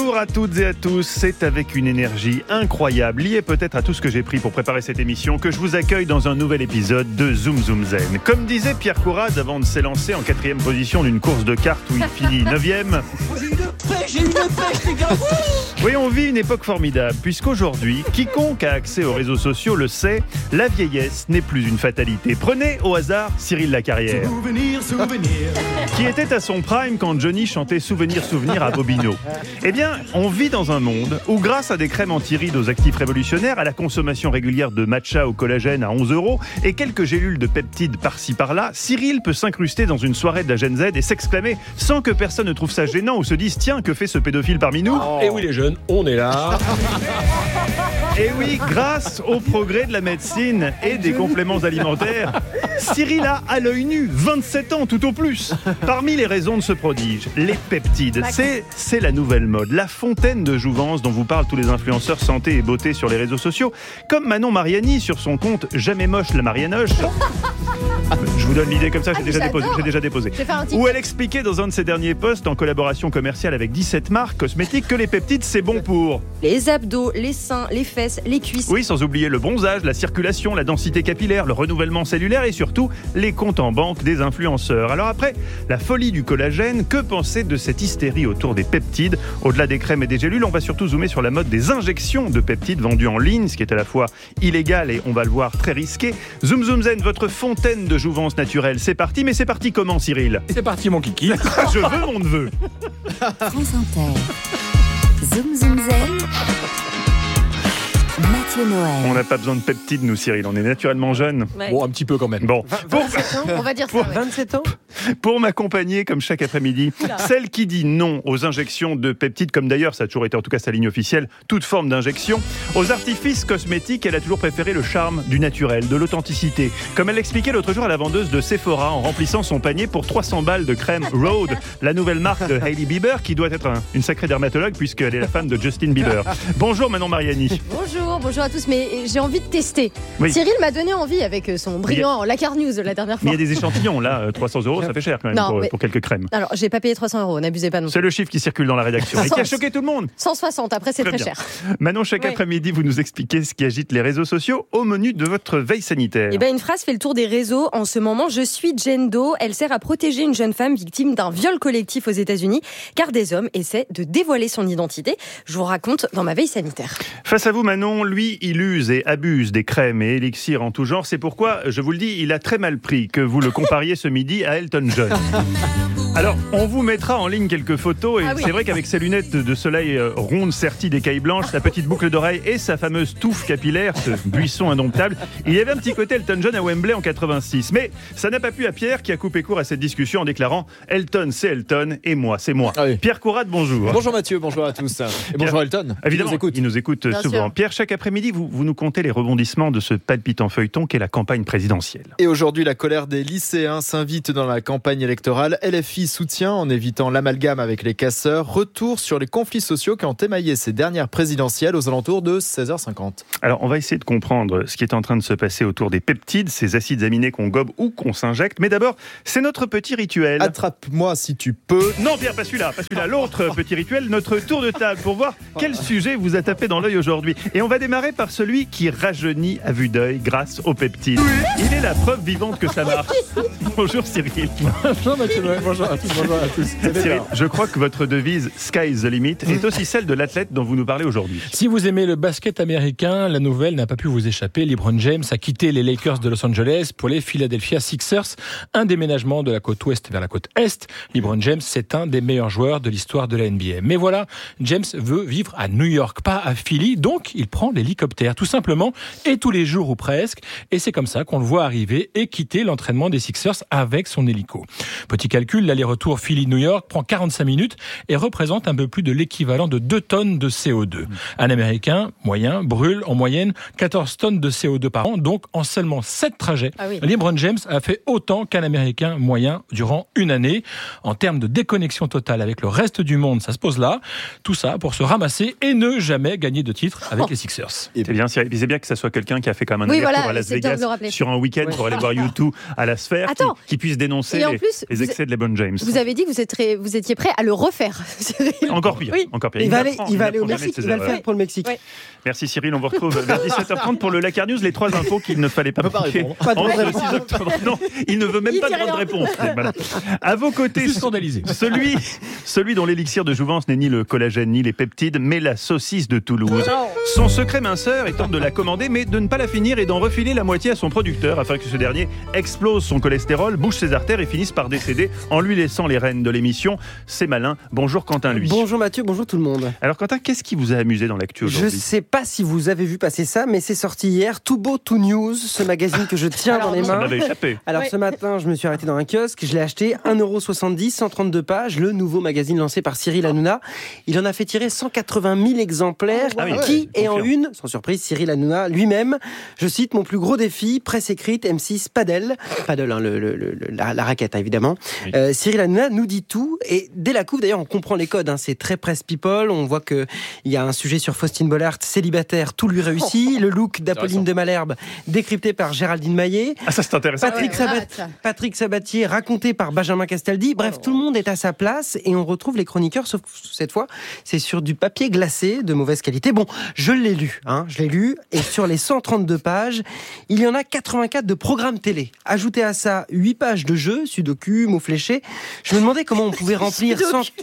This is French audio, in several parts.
Bonjour à toutes et à tous, c'est avec une énergie incroyable, liée peut-être à tout ce que j'ai pris pour préparer cette émission, que je vous accueille dans un nouvel épisode de Zoom Zoom Zen. Comme disait Pierre Courade avant de s'élancer en 4e position d'une course de cartes où il finit 9e. J'ai une pêche, les gars. Oui, on vit une époque formidable, puisqu'aujourd'hui, quiconque a accès aux réseaux sociaux le sait, la vieillesse n'est plus une fatalité. Prenez au hasard Cyril Lacarrière, qui était à son prime quand Johnny chantait Souvenir, souvenir à Bobino. Eh bien, on vit dans un monde où, grâce à des crèmes anti-rides aux actifs révolutionnaires, à la consommation régulière de matcha au collagène à 11 € et quelques gélules de peptides par-ci par-là, Cyril peut s'incruster dans une soirée de la Gen Z et s'exclamer sans que personne ne trouve ça gênant ou se dise « Tiens, que fait ce pédophile parmi nous ?» Et oui les jeunes, on est là. Et oui, grâce au progrès de la médecine et des compléments alimentaires, Cyril a à l'œil nu 27 ans tout au plus. Parmi les raisons de ce prodige, les peptides, c'est la nouvelle mode, la fontaine de jouvence dont vous parlent tous les influenceurs santé et beauté sur les réseaux sociaux, comme Manon Mariani sur son compte Jamais moche la Marianoche. Je vous donne l'idée comme ça, j'ai déjà déposé. Où elle expliquait dans un de ses derniers posts en collaboration commerciale avec 17 marques cosmétiques que les peptides c'est bon pour les abdos, les seins, les fesses, les cuisses. Oui, sans oublier le bronzage, la circulation, la densité capillaire, le renouvellement cellulaire et surtout les comptes en banque des influenceurs. Alors après la folie du collagène, que penser de cette hystérie autour des peptides? Au-delà des crèmes et des gélules, on va surtout zoomer sur la mode des injections de peptides vendues en ligne, ce qui est à la fois illégal et, on va le voir, très risqué. Zoom Zoom Zen, votre fontaine de jouvence naturelle, c'est parti. Mais c'est parti comment, Cyril? C'est parti mon kiki. Je veux mon neveu. France Inter. Zoom Zoom Zen. Mathieu Noël. On n'a pas besoin de peptides, nous, Cyril. On est naturellement jeunes. Ouais. Bon, un petit peu quand même. Bon, 27 ans, on va dire ça. Ouais. 27 ans. pour m'accompagner, comme chaque après-midi, celle qui dit non aux injections de peptides, comme d'ailleurs, ça a toujours été en tout cas sa ligne officielle, toute forme d'injection. Aux artifices cosmétiques, elle a toujours préféré le charme du naturel, de l'authenticité. Comme elle l'expliquait l'autre jour à la vendeuse de Sephora en remplissant son panier pour 300 balles de crème Rhode, la nouvelle marque de Hailey Bieber, qui doit être une sacrée dermatologue puisqu'elle est la femme de Justin Bieber. Bonjour Manon Mariani. Bonjour à tous, mais j'ai envie de tester. Oui. Cyril m'a donné envie avec son brillant Lacar News la dernière Mais fois. il y a des échantillons, là, 300 €, ça fait cher quand même Non, pour quelques crèmes. Alors, j'ai pas payé 300 €, n'abusez pas non plus. C'est le chiffre qui circule dans la rédaction et qui a choqué tout le monde. 160, après c'est très bien. cher. Manon, chaque Oui. après-midi, vous nous expliquez ce qui agite les réseaux sociaux au menu de votre veille sanitaire. Eh bien, une phrase fait le tour des réseaux en ce moment. Je suis Jane Doe. Elle sert à protéger une jeune femme victime d'un viol collectif aux États-Unis, car des hommes essaient de dévoiler son identité. Je vous raconte dans ma veille sanitaire. Face à vous, Manon, lui, il use et abuse des crèmes et élixirs en tout genre. C'est pourquoi, je vous le dis, il a très mal pris que vous le compariez ce midi à Elton John. Alors, on vous mettra en ligne quelques photos et c'est vrai qu'avec ses lunettes de soleil rondes serties d'écailles blanches, sa petite boucle d'oreille et sa fameuse touffe capillaire, ce buisson indomptable, il y avait un petit côté Elton John à Wembley en 86. Mais ça n'a pas plu à Pierre qui a coupé court à cette discussion en déclarant « Elton, c'est Elton et moi, c'est moi ». Ah oui. Pierre Courade, bonjour. Bonjour Mathieu, bonjour à tous. Et bonjour Elton. Évidemment, Il nous écoute. il nous écoute souvent. sûr. Pierre, chaque après-midi, vous nous contez les rebondissements de ce palpitant feuilleton qu'est la campagne présidentielle. Et aujourd'hui, la colère des lycéens s'invite dans la campagne électorale. LFI soutient en évitant l'amalgame avec les casseurs. Retour sur les conflits sociaux qui ont émaillé ces dernières présidentielles aux alentours de 16h50. Alors, on va essayer de comprendre ce qui est en train de se passer autour des peptides, ces acides aminés qu'on gobe ou qu'on s'injecte. Mais d'abord, c'est notre petit rituel. Attrape-moi si tu peux. Non, Pierre, pas celui-là. L'autre petit rituel, notre tour de table pour voir quel sujet vous a tapé dans l'œil aujourd'hui. Et on va démarrer par celui qui rajeunit à vue d'œil grâce aux peptides. Il est la preuve vivante que ça marche. Bonjour Cyril. Bonjour Mathieu Noël, bonjour à tous, bonjour à tous. Cyril, je crois que votre devise « Sky is the limit » est aussi celle de l'athlète dont vous nous parlez aujourd'hui. Si vous aimez le basket américain, la nouvelle n'a pas pu vous échapper. LeBron James a quitté les Lakers de Los Angeles pour les Philadelphia Sixers. Un déménagement de la côte ouest vers la côte est. LeBron James, c'est un des meilleurs joueurs de l'histoire de la NBA. Mais voilà, James veut vivre à New York, pas à Philly. Donc, il prend l'hélicoptère, tout simplement, et tous les jours ou presque. Et c'est comme ça qu'on le voit arriver et quitter l'entraînement des Sixers avec son hélico. Petit calcul, l'aller-retour Philly-New York prend 45 minutes et représente un peu plus de l'équivalent de 2 tonnes de CO2. Un Américain moyen brûle en moyenne 14 tonnes de CO2 par an, donc en seulement 7 trajets. Ah oui. LeBron James a fait autant qu'un Américain moyen durant une année. En termes de déconnexion totale avec le reste du monde, ça se pose là. Tout ça pour se ramasser et ne jamais gagner de titre avec les Sixers. C'est bien, Cyril. C'est bien que ça soit quelqu'un qui a fait quand même un Oui, aller-retour voilà, à Las c'est bien de Vegas le rappeler. sur un week-end pour aller voir U2 à la Sphère, Attends. qui puisse dénoncer Et en plus, les excès de LeBron James. James. Vous avez dit que vous étiez prêt à le refaire, Cyril. Encore pire. Oui. Encore pire. Il va aller au apprend jamais Mexique, de ses il va le erreurs. faire pour le Mexique. Ouais. Merci Cyril, on vous retrouve vers 17h30 pour le Lakar News, les 3 infos qu'il ne fallait pas peut pas manquer. répondre. Pas de Entre vraie le 6 octobre. Non, il ne veut même Il pas dit de bonne rien. réponse. Voilà. À vos côtés, Je suis scandalisé. celui dont l'élixir de jouvence n'est ni le collagène ni les peptides, mais la saucisse de Toulouse. Son secret minceur étant de la commander, mais de ne pas la finir et d'en refiler la moitié à son producteur afin que ce dernier explose son cholestérol, bouche ses artères et finisse par décéder en lui laissant les rênes de l'émission. C'est malin. Bonjour Quentin, lui. Bonjour Mathieu, bonjour tout le monde. Alors Quentin, qu'est-ce qui vous a amusé dans l'actu Je aujourd'hui? sais pas si vous avez vu passer ça, mais c'est sorti hier. Tout beau, tout news, ce magazine que je tiens dans les Ça mains. m'avait échappé. Alors Ouais. ce matin, je me suis arrêté dans un kiosque, je l'ai acheté 1,70€, 132 pages, le nouveau magazine lancé par Cyril Hanouna. Il en a fait tirer 180 000 exemplaires, Ah oui, qui ouais, est en confirme. une, sans surprise, Cyril Hanouna lui-même. Je cite, mon plus gros défi, presse écrite, M6, Padel, hein, la raquette hein, évidemment. Oui. Cyril Hanouna nous dit tout, et dès la couve d'ailleurs on comprend les codes, hein, c'est très presse people, on voit qu'il y a un sujet sur Faustine Bollaert, célibataire, tout lui réussit, le look d'Apolline de Malherbe, décrypté par Géraldine Maillet, Ah, ça c'est intéressant. Patrick Sabatier, raconté par Benjamin Castaldi. Bref, tout le monde est à sa place et on retrouve les chroniqueurs, sauf cette fois, c'est sur du papier glacé de mauvaise qualité. Bon, je l'ai lu, et sur les 132 pages, il y en a 84 de programmes télé. Ajoutez à ça 8 pages de jeux, sudoku, mots fléchés. Je me demandais comment on pouvait remplir...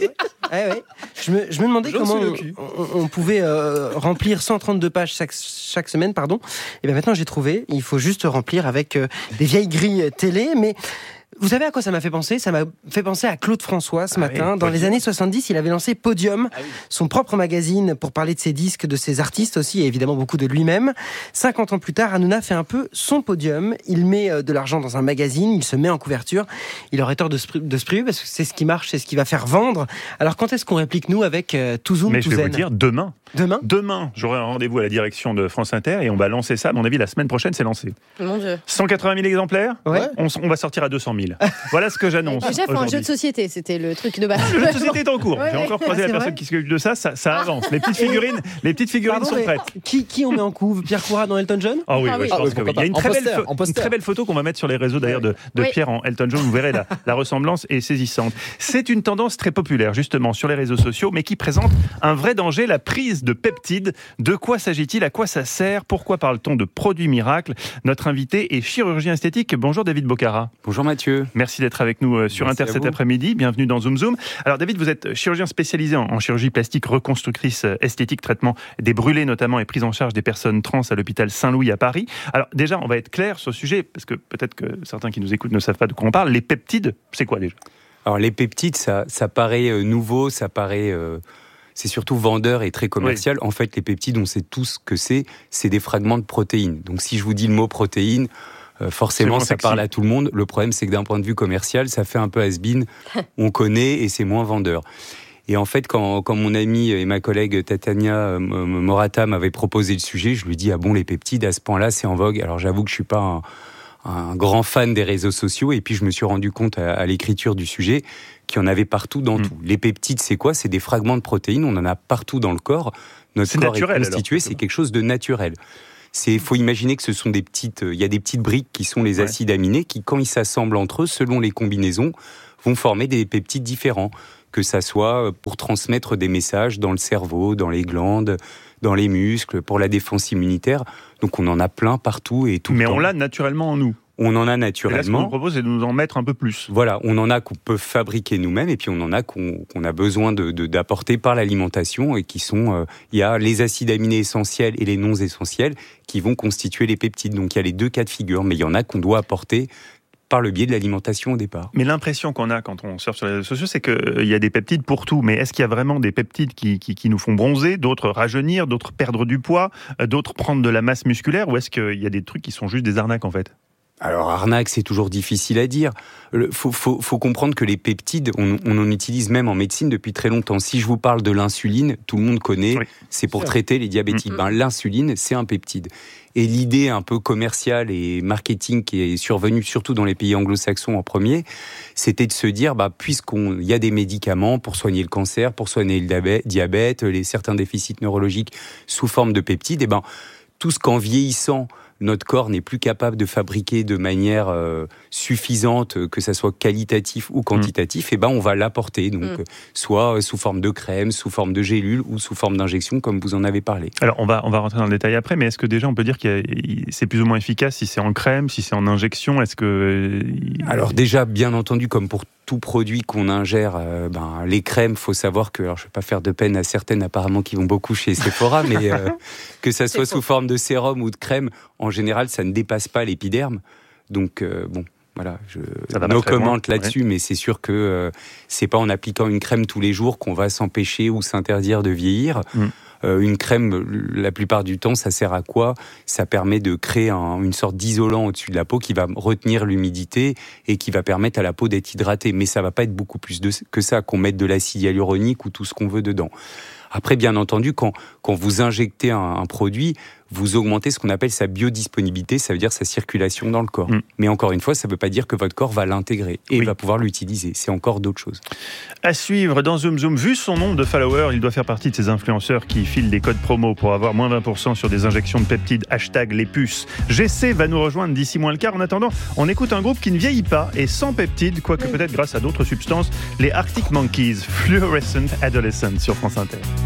Je me demandais comment on pouvait remplir 132 pages chaque semaine, pardon. Et bien maintenant j'ai trouvé, il faut juste remplir avec des vieilles grilles télé, mais vous savez à quoi ça m'a fait penser? Ça m'a fait penser à Claude François ce matin. Dans les années 70, il avait lancé Podium, son propre magazine pour parler de ses disques, de ses artistes aussi, et évidemment beaucoup de lui-même. 50 ans plus tard, Hanouna fait un peu son Podium. Il met de l'argent dans un magazine, il se met en couverture. Il aurait tort de se priver parce que c'est ce qui marche, c'est ce qui va faire vendre. Alors quand est-ce qu'on réplique nous avec tout zoom, Mais tout je vais vous zen? dire, demain, Demain j'aurai un rendez-vous à la direction de France Inter et on va lancer ça. À mon avis, la semaine prochaine, c'est lancé. Mon Dieu. 180 000 exemplaires, Ouais. on va sortir à 200 000. Voilà ce que j'annonce. Déjà, il faut un jeu de société, c'était le truc de base. Le jeu de société est en cours. Ouais, J'ai ouais. encore croisé la C'est personne vrai qui s'occupe de ça. Ça avance. Les petites figurines Pardon, sont mais prêtes. qui on met en couve? Pierre Courrat dans Elton John? Ah oui, Ah oui, oui. je pense Ah oui, que oui. pourquoi Il y a une pas. très, En belle, poster, en une poster. très belle photo qu'on va mettre sur les réseaux d'ailleurs de Oui. Pierre en Elton John. Vous verrez la ressemblance est saisissante. C'est une tendance très populaire justement sur les réseaux sociaux, mais qui présente un vrai danger, la prise de peptides. De quoi s'agit-il? À quoi ça sert? Pourquoi parle-t-on de produits miracles? Notre invité est chirurgien esthétique. Bonjour David Bocara. Bonjour Mathieu. Merci d'être avec nous sur Merci Inter à cet vous. après-midi. Bienvenue dans Zoom Zoom. Alors David, vous êtes chirurgien spécialisé en chirurgie plastique, reconstructrice esthétique, traitement des brûlés notamment et prise en charge des personnes trans à l'hôpital Saint-Louis à Paris. Alors déjà, on va être clair sur ce sujet parce que peut-être que certains qui nous écoutent ne savent pas de quoi on parle. Les peptides, c'est quoi déjà? Alors les peptides, ça paraît nouveau, ça paraît... c'est surtout vendeur et très commercial. En fait, les peptides, on sait tous ce que c'est des fragments de protéines. Donc si je vous dis le mot protéine, forcément, C'est ça moins sexy. parle à tout le monde. Le problème, c'est que d'un point de vue commercial, ça fait un peu has-been. On connaît et c'est moins vendeur. Et en fait, quand mon ami et ma collègue Tatiana Morata m'avaient proposé le sujet, je lui dis, ah bon, les peptides, à ce point-là, c'est en vogue. Alors j'avoue que je suis pas un grand fan des réseaux sociaux, et puis je me suis rendu compte à l'écriture du sujet qu'il y en avait partout dans tout. Les peptides, c'est quoi? C'est des fragments de protéines, on en a partout dans le corps. Notre C'est corps naturel, est constitué, alors, c'est quelque chose de naturel. Faut imaginer que ce sont il y a des petites briques qui sont les acides aminés qui, quand ils s'assemblent entre eux, selon les combinaisons, vont former des peptides différents. Que ça soit pour transmettre des messages dans le cerveau, dans les glandes, dans les muscles, pour la défense immunitaire. Donc on en a plein partout et tout le temps. Mais on l'a naturellement en nous. On en a Et là, ce qu'on naturellement. nous propose, c'est de nous en mettre un peu plus. Voilà, on en a qu'on peut fabriquer nous-mêmes et puis on en a qu'on a besoin d'apporter par l'alimentation et qui sont, il y a les acides aminés essentiels et les non essentiels qui vont constituer les peptides. Donc il y a les deux cas de figure, mais il y en a qu'on doit apporter par le biais de l'alimentation au départ. Mais l'impression qu'on a quand on surfe sur les réseaux sociaux, c'est qu'il y a des peptides pour tout. Mais est-ce qu'il y a vraiment des peptides qui nous font bronzer, d'autres rajeunir, d'autres perdre du poids, d'autres prendre de la masse musculaire? Ou est-ce qu'il y a des trucs qui sont juste des arnaques en fait? Alors arnaque, c'est toujours difficile à dire. Faut comprendre que les peptides, on en utilise même en médecine depuis très longtemps. Si je vous parle de l'insuline, tout le monde connaît, Oui. c'est pour traiter les diabétiques. L'insuline, c'est un peptide. Et l'idée un peu commerciale et marketing qui est survenue surtout dans les pays anglo-saxons en premier, c'était de se dire, puisqu'il y a des médicaments pour soigner le cancer, pour soigner le diabète, certains déficits neurologiques sous forme de peptides, tout ce qu'en vieillissant, notre corps n'est plus capable de fabriquer de manière suffisante, que ça soit qualitatif ou quantitatif, et ben on va l'apporter, donc soit sous forme de crème, sous forme de gélule ou sous forme d'injection, comme vous en avez parlé. Alors on va rentrer dans le détail après, mais est-ce que déjà on peut dire que c'est plus ou moins efficace si c'est en crème, si c'est en injection? Est-ce que... Alors déjà, bien entendu, comme pour tout produit qu'on ingère, les crèmes, faut savoir que, alors je vais pas faire de peine à certaines apparemment qui vont beaucoup chez Sephora, mais que ça soit sous forme de sérum ou de crème, en général, ça ne dépasse pas l'épiderme. Donc voilà, je no comment là-dessus, mais c'est sûr que c'est pas en appliquant une crème tous les jours qu'on va s'empêcher ou s'interdire de vieillir. Une crème, la plupart du temps, ça sert à quoi? Ça permet de créer une sorte d'isolant au-dessus de la peau qui va retenir l'humidité et qui va permettre à la peau d'être hydratée. Mais ça va pas être beaucoup plus que ça, qu'on mette de l'acide hyaluronique ou tout ce qu'on veut dedans. Après, bien entendu, quand vous injectez un produit, vous augmentez ce qu'on appelle sa biodisponibilité, ça veut dire sa circulation dans le corps. Mais encore une fois, ça ne veut pas dire que votre corps va l'intégrer et va pouvoir l'utiliser. C'est encore d'autres choses. À suivre dans Zoom Zoom. Vu son nombre de followers, il doit faire partie de ces influenceurs qui filent des codes promo pour avoir moins 20% sur des injections de peptides. #les puces. GC va nous rejoindre d'ici moins le quart. En attendant, on écoute un groupe qui ne vieillit pas et sans peptides, quoique peut-être grâce à d'autres substances, les Arctic Monkeys, Fluorescent Adolescent sur France Inter.